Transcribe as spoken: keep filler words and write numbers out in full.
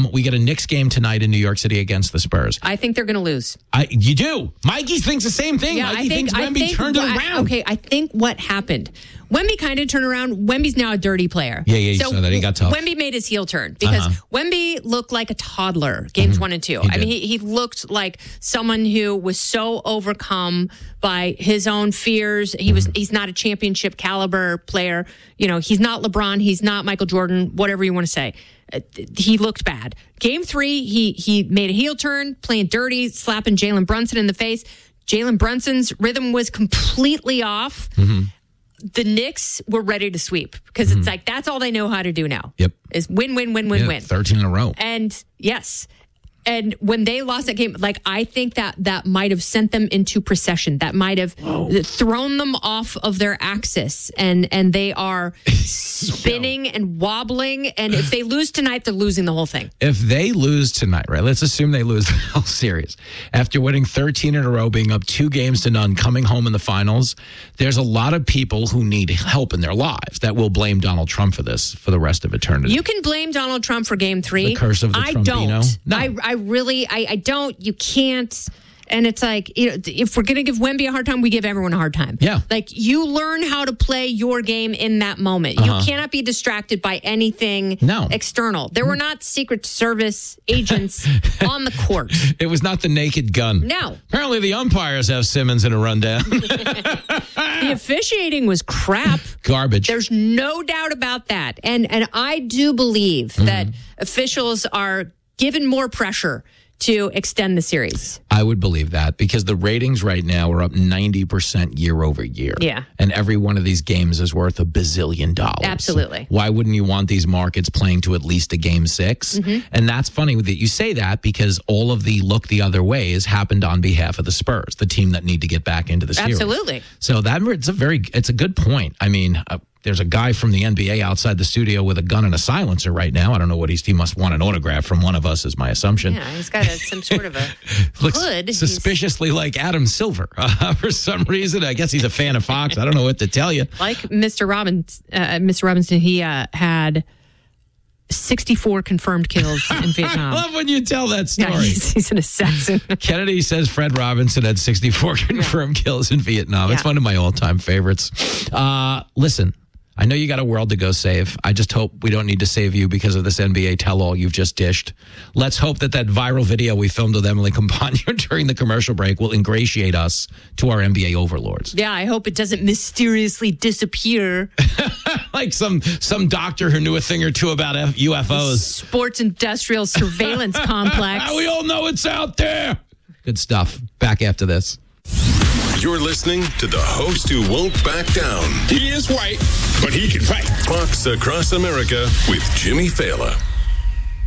Um, we get a Knicks game tonight in New York City against the Spurs. I think they're going to lose. I, you do. Mikey thinks the same thing. Yeah, Mikey I think, thinks Wemby I think turned it what, around. Okay, I think what happened. Wemby kind of turned around. Wemby's now a dirty player. Yeah, yeah, you so saw that. He got tough. Wemby made his heel turn because Uh-huh. Wemby looked like a toddler games Mm-hmm. one and two. He I mean, did. he, he looked like someone who was so overcome by his own fears. He was. He's not a championship caliber player. You know, he's not LeBron. He's not Michael Jordan. Whatever you want to say. Uh, He looked bad. Game three, he he made a heel turn, playing dirty, slapping Jalen Brunson in the face. Jalen Brunson's rhythm was completely off. Mm-hmm. The Knicks were ready to sweep because Mm-hmm. it's like that's all they know how to do now. Yep. Is win, win, win, win, Yeah, win. thirteen in a row. And yes. And when they lost that game, like I think that that might have sent them into procession. That might have Whoa. thrown them off of their axis, and and they are spinning and wobbling. And if they lose tonight, they're losing the whole thing. If they lose tonight, right? Let's assume they lose the whole series after winning thirteen in a row, being up two games to none, coming home in the finals. There's a lot of people who need help in their lives that will blame Donald Trump for this for the rest of eternity. You can blame Donald Trump for Game Three. The curse of the I Trumpino. don't. No. I I really I, I don't. You can't. And it's like, you know, if we're going to give Wemby a hard time, we give everyone a hard time. Yeah. Like, you learn how to play your game in that moment. Uh-huh. You cannot be distracted by anything No. external. There were not Secret Service agents on the court. It was not the Naked Gun. No. Apparently the umpires have Simmons in a rundown. The officiating was crap. Garbage. There's no doubt about that. And and I do believe Mm-hmm. that officials are given more pressure to extend the series. I would believe that because the ratings right now are up ninety percent year over year. Yeah. And every one of these games is worth a bazillion dollars. Absolutely. Why wouldn't you want these markets playing to at least a game six? Mm-hmm. And that's funny that you say that because all of the look the other way has happened on behalf of the Spurs, the team that need to get back into the series. Absolutely. So that it's a very, it's a good point. I mean, uh, there's a guy from the N B A outside the studio with a gun and a silencer right now. I don't know what he's, he must want an autograph from one of us is my assumption. Yeah, he's got a, some sort of a Looks hood. suspiciously like Adam Silver uh, for some reason. I guess he's a fan of Fox. I don't know what to tell you. Like Mister Robbins, uh, Mister Robinson, he uh, had sixty-four confirmed kills in Vietnam. I love when you tell that story. Yeah, he's, he's an assassin. Kennedy says Fred Robinson had sixty-four confirmed yeah. kills in Vietnam. It's yeah. one of my all-time favorites. Uh, listen, I know you got a world to go save. I just hope we don't need to save you because of this N B A tell-all you've just dished. Let's hope that that viral video we filmed with Emily Campagno during the commercial break will ingratiate us to our N B A overlords. Yeah, I hope it doesn't mysteriously disappear. Like some some doctor who knew a thing or two about F- U F Os. Sports Industrial Surveillance Complex. We all know it's out there. Good stuff. Back after this. You're listening to the host who won't back down. He is white, but he can fight. Fox Across America with Jimmy Fallon.